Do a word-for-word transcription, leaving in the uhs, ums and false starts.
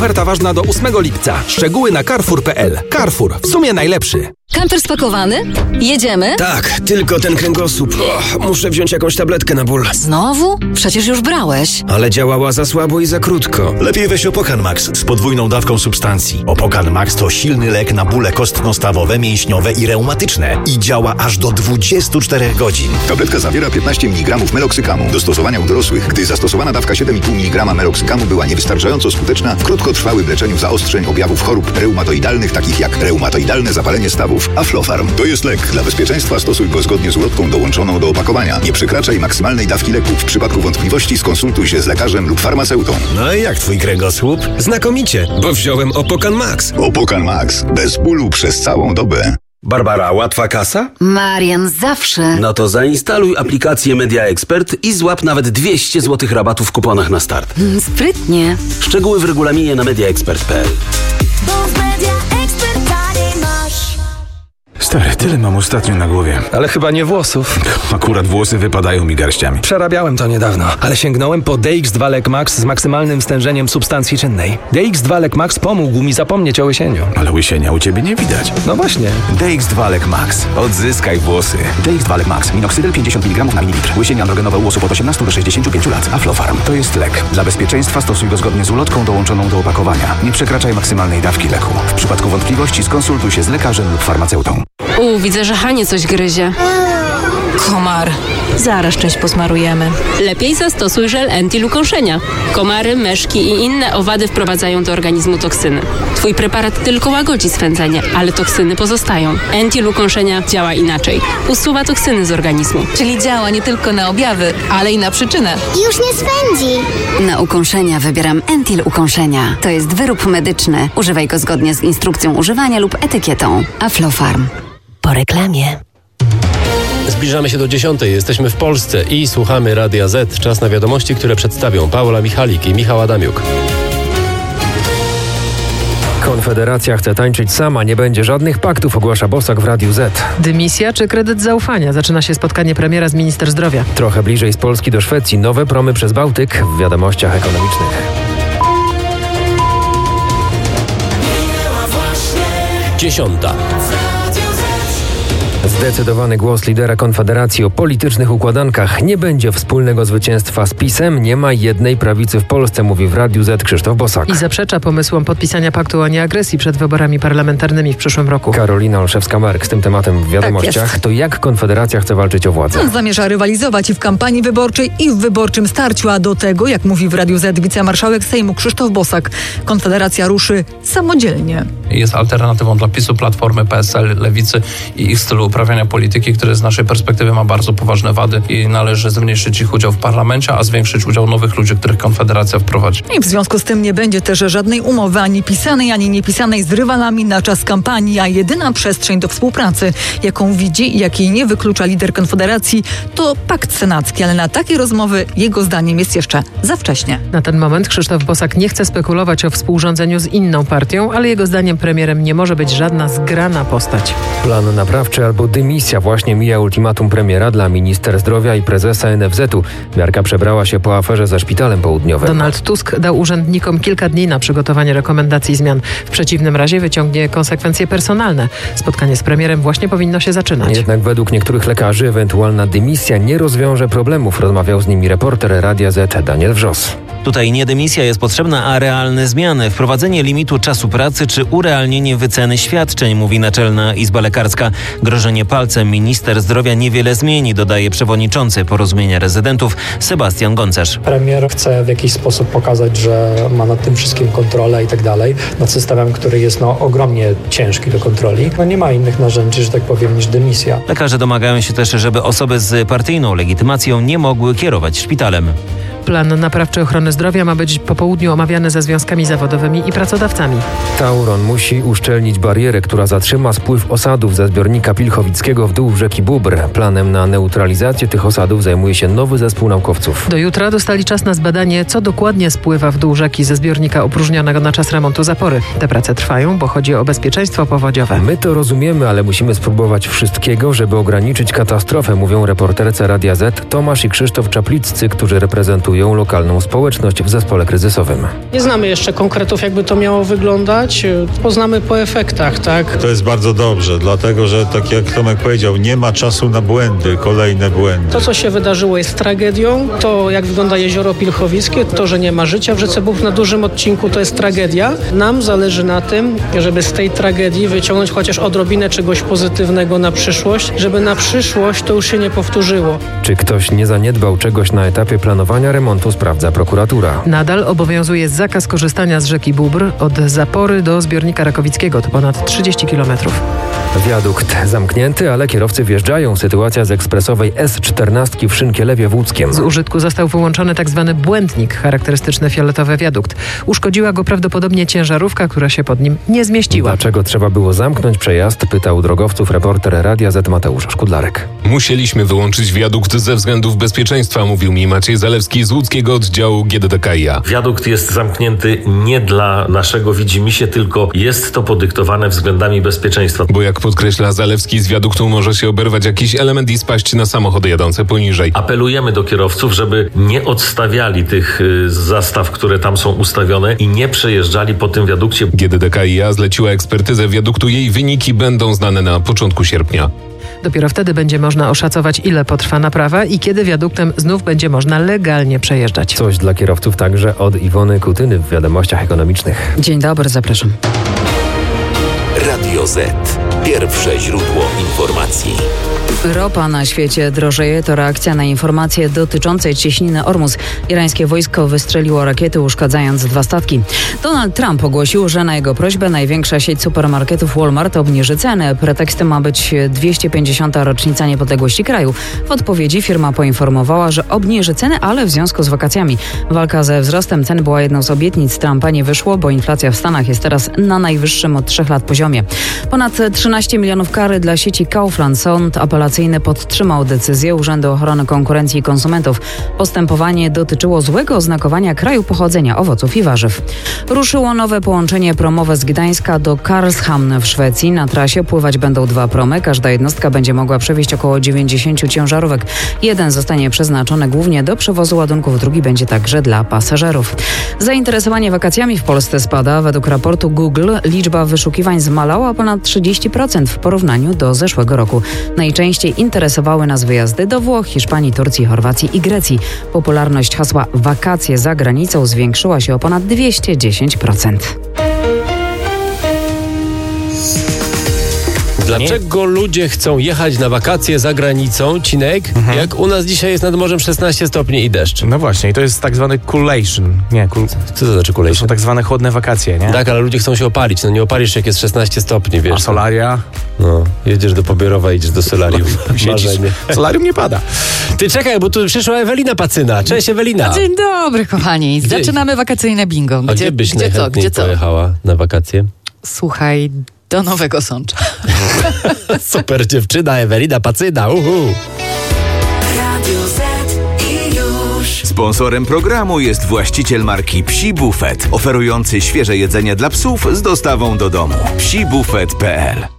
Oferta ważna do ósmego lipca. Szczegóły na carrefour kropka p l. Carrefour. W sumie najlepszy. Kamper spakowany? Jedziemy? Tak, tylko ten kręgosłup. O, muszę wziąć jakąś tabletkę na ból. Znowu? Przecież już brałeś. Ale działała za słabo i za krótko. Lepiej weź Opokan Max z podwójną dawką substancji. Opokan Max to silny lek na bóle kostno-stawowe, mięśniowe i reumatyczne. I działa aż do dwudziestu czterech godzin. Tabletka zawiera piętnaście miligramów meloksykamu. Do stosowania u dorosłych, gdy zastosowana dawka siedem i pół miligrama meloksykamu była niewystarczająco skuteczna w krótkotrwałym leczeniu zaostrzeń objawów chorób reumatoidalnych, takich jak reumatoidalne zapalenie stawów. Aflofarm. To jest lek. Dla bezpieczeństwa stosuj go zgodnie z ulotką dołączoną do opakowania. Nie przekraczaj maksymalnej dawki leku. W przypadku wątpliwości skonsultuj się z lekarzem lub farmaceutą. No i jak twój kręgosłup? Znakomicie, bo wziąłem Opokan Max. Opokan Max. Bez bólu przez całą dobę. Barbara, łatwa kasa? Marian, zawsze. No to zainstaluj aplikację Media Expert i złap nawet dwieście złotych rabatu w kuponach na start. Mm, sprytnie. Szczegóły w regulaminie na media expert kropka p l. Stary, tyle mam ostatnio na głowie. Ale chyba nie włosów. Akurat włosy wypadają mi garściami. Przerabiałem to niedawno, ale sięgnąłem po D X dwa Lek Max z maksymalnym stężeniem substancji czynnej. D X dwa Lek Max pomógł mi zapomnieć o łysieniu. Ale łysienia u ciebie nie widać. No właśnie. D X dwa Lek Max. Odzyskaj włosy. D X dwa Lek Max. Minoxydil pięćdziesiąt miligramów na mililitr. Łysienie androgenowe u osób od osiemnastu do sześćdziesięciu pięciu lat. Aflofarm. To jest lek. Dla bezpieczeństwa stosuj go zgodnie z ulotką dołączoną do opakowania. Nie przekraczaj maksymalnej dawki leku. W przypadku wątpliwości skonsultuj się z lekarzem lub farmaceutą. U, widzę, że Hanie coś gryzie. Komar. Zaraz część posmarujemy. Lepiej zastosuj żel Entil ukąszenia. Komary, myszki i inne owady wprowadzają do organizmu toksyny. Twój preparat tylko łagodzi swędzenie, ale toksyny pozostają. Entil ukąszenia działa inaczej. Usuwa toksyny z organizmu. Czyli działa nie tylko na objawy, ale i na przyczynę. Już nie swędzi. Na ukąszenia wybieram Entil ukąszenia. To jest wyrób medyczny. Używaj go zgodnie z instrukcją używania lub etykietą. Aflofarm. Po reklamie. Zbliżamy się do dziesiątej. Jesteśmy w Polsce i słuchamy Radia Z. Czas na wiadomości, które przedstawią Paula Michalik i Michał Adamiuk. Konfederacja chce tańczyć sama, nie będzie żadnych paktów, ogłasza Bosak w Radiu Z. Dymisja czy kredyt zaufania? Zaczyna się spotkanie premiera z minister zdrowia. Trochę bliżej z Polski do Szwecji. Nowe promy przez Bałtyk w wiadomościach ekonomicznych. Dziesiąta. Zdecydowany głos lidera Konfederacji o politycznych układankach. Nie będzie wspólnego zwycięstwa z PiS-em, nie ma jednej prawicy w Polsce, mówi w Radiu Z Krzysztof Bosak. I zaprzecza pomysłom podpisania paktu o nieagresji przed wyborami parlamentarnymi w przyszłym roku. Karolina Olszewska-Mark z tym tematem w wiadomościach. Tak to jak Konfederacja chce walczyć o władzę? On zamierza rywalizować i w kampanii wyborczej, i w wyborczym starciu, a do tego, jak mówi w Radiu Z wicemarszałek Sejmu Krzysztof Bosak, Konfederacja ruszy samodzielnie. Jest alternatywą dla PiS-u, Platformy, P S L, Lewicy i ich stylu uprawiania polityki, który z naszej perspektywy ma bardzo poważne wady i należy zmniejszyć ich udział w parlamencie, a zwiększyć udział nowych ludzi, których Konfederacja wprowadzi. I w związku z tym nie będzie też żadnej umowy ani pisanej, ani niepisanej z rywalami na czas kampanii, a jedyna przestrzeń do współpracy, jaką widzi i jakiej nie wyklucza lider Konfederacji, to pakt senacki, ale na takie rozmowy jego zdaniem jest jeszcze za wcześnie. Na ten moment Krzysztof Bosak nie chce spekulować o współrządzeniu z inną partią, ale jego zdaniem premierem nie może być żadna zgrana postać. Plan naprawczy albo dymisja. Właśnie mija ultimatum premiera dla minister zdrowia i prezesa N F Z-u. Miarka przebrała się po aferze ze szpitalem południowym. Donald Tusk dał urzędnikom kilka dni na przygotowanie rekomendacji zmian. W przeciwnym razie wyciągnie konsekwencje personalne. Spotkanie z premierem właśnie powinno się zaczynać. Jednak według niektórych lekarzy ewentualna dymisja nie rozwiąże problemów. Rozmawiał z nimi reporter Radia Z Daniel Wrzos. Tutaj nie dymisja jest potrzebna, a realne zmiany. Wprowadzenie limitu czasu pracy czy urealnienie wyceny świadczeń, mówi Naczelna Izba Lekarska. Grożenie palcem minister zdrowia niewiele zmieni, dodaje przewodniczący Porozumienia Rezydentów Sebastian Goncerz. Premier chce w jakiś sposób pokazać, że ma nad tym wszystkim kontrolę i tak dalej, nad systemem, który jest no, ogromnie ciężki do kontroli. No, nie ma innych narzędzi, że tak powiem, niż dymisja. Lekarze domagają się też, żeby osoby z partyjną legitymacją nie mogły kierować szpitalem. Plan naprawczy ochrony zdrowia ma być po południu omawiany ze związkami zawodowymi i pracodawcami. Tauron musi uszczelnić barierę, która zatrzyma spływ osadów ze zbiornika Pilchowickiego w dół rzeki Bóbr. Planem na neutralizację tych osadów zajmuje się nowy zespół naukowców. Do jutra dostali czas na zbadanie, co dokładnie spływa w dół rzeki ze zbiornika opróżnionego na czas remontu zapory. Te prace trwają, bo chodzi o bezpieczeństwo powodziowe. My to rozumiemy, ale musimy spróbować wszystkiego, żeby ograniczyć katastrofę, mówią reporterce Radia Z Tomasz i Krzysztof Czapliccy, którzy reprezentują konsultują lokalną społeczność w zespole kryzysowym. Nie znamy jeszcze konkretów, jakby to miało wyglądać. Poznamy po efektach, tak? To jest bardzo dobrze, dlatego że tak jak Tomek powiedział, nie ma czasu na błędy, kolejne błędy. To, co się wydarzyło, jest tragedią. To, jak wygląda jezioro Pilchowickie, to, że nie ma życia w rzece Bóg na dużym odcinku, to jest tragedia. Nam zależy na tym, żeby z tej tragedii wyciągnąć chociaż odrobinę czegoś pozytywnego na przyszłość, żeby na przyszłość to już się nie powtórzyło. Czy ktoś nie zaniedbał czegoś na etapie planowania remontu, sprawdza prokuratura. Nadal obowiązuje zakaz korzystania z rzeki Bóbr od Zapory do zbiornika Rakowickiego. To ponad trzydzieści kilometrów. Wiadukt zamknięty, ale kierowcy wjeżdżają. Sytuacja z ekspresowej S czternaście w Szynkielewie Łódzkiem. Z użytku został wyłączony tzw. błędnik, charakterystyczny fioletowy wiadukt. Uszkodziła go prawdopodobnie ciężarówka, która się pod nim nie zmieściła. Dlaczego trzeba było zamknąć przejazd? Pytał drogowców reporter Radia Z Mateusz Szkudlarek. Musieliśmy wyłączyć wiadukt ze względów bezpieczeństwa, mówił mi Maciej Zalewski z łódzkiego oddziału G D D K i A. Wiadukt jest zamknięty nie dla naszego widzimisię, tylko jest to podyktowane względami bezpieczeństwa. Bo jak podkreśla Zalewski, z wiaduktu może się oberwać jakiś element i spaść na samochody jadące poniżej. Apelujemy do kierowców, żeby nie odstawiali tych y, zastaw, które tam są ustawione i nie przejeżdżali po tym wiadukcie. G D D K i A zleciła ekspertyzę wiaduktu. Jej wyniki będą znane na początku sierpnia. Dopiero wtedy będzie można oszacować, ile potrwa naprawa i kiedy wiaduktem znów będzie można legalnie przejeżdżać. Coś dla kierowców także od Iwony Kutyny w Wiadomościach Ekonomicznych. Dzień dobry, zapraszam. Radio Z. Pierwsze źródło informacji. Ropa na świecie drożeje. To reakcja na informacje dotyczące cieśniny Ormus. Irańskie wojsko wystrzeliło rakiety, uszkadzając dwa statki. Donald Trump ogłosił, że na jego prośbę największa sieć supermarketów Walmart obniży ceny. Pretekstem ma być dwieście pięćdziesiąta rocznica niepodległości kraju. W odpowiedzi firma poinformowała, że obniży ceny, ale w związku z wakacjami. Walka ze wzrostem cen była jedną z obietnic Trumpa. Nie wyszło, bo inflacja w Stanach jest teraz na najwyższym od trzech lat poziomie. Ponad trzynaście milionów kary dla sieci Kaufland. Sąd apelacyjny podtrzymał decyzję Urzędu Ochrony Konkurencji i Konsumentów. Postępowanie dotyczyło złego oznakowania kraju pochodzenia owoców i warzyw. Ruszyło nowe połączenie promowe z Gdańska do Karlshamn w Szwecji. Na trasie pływać będą dwa promy. Każda jednostka będzie mogła przewieźć około dziewięćdziesiąt ciężarówek. Jeden zostanie przeznaczony głównie do przewozu ładunków, drugi będzie także dla pasażerów. Zainteresowanie wakacjami w Polsce spada. Według raportu Google liczba wyszukiwań zmalała ponad trzydzieści procent w porównaniu do zeszłego roku. Najczęściej interesowały nas wyjazdy do Włoch, Hiszpanii, Turcji, Chorwacji i Grecji. Popularność hasła wakacje za granicą zwiększyła się o ponad dwieście dziesięć procent. Dlaczego ludzie chcą jechać na wakacje za granicą, Cinek, mhm. jak u nas dzisiaj jest nad morzem szesnaście stopni i deszcz? No właśnie, i to jest tak zwany coolation. Nie, cool... Co to znaczy coolation? To są tak zwane chłodne wakacje, nie? Tak, ale ludzie chcą się opalić. No nie opalisz się, jak jest szesnaście stopni, wiesz. A solaria? No, jedziesz do Pobierowa, idziesz do solarium. Solarium nie pada. Ty czekaj, bo tu przyszła Ewelina Pacyna. Cześć, Ewelina. Dzień dobry, kochani. Zaczynamy wakacyjne bingo. Gdzie, A gdzie byś gdzie najchętniej co? Gdzie pojechała co? na wakacje? Słuchaj, do Nowego Sącza. Super dziewczyna, Ewelina Pacyna. Uhu. Sponsorem programu jest właściciel marki Psi Buffet, oferujący świeże jedzenie dla psów z dostawą do domu. psi buffet kropka p l